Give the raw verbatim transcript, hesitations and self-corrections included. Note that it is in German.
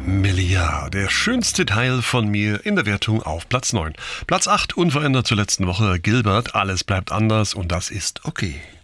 Milliard, der schönste Teil von mir in der Wertung auf Platz neun. Platz acht, unverändert zur letzten Woche, Gilbert, alles bleibt anders und das ist okay.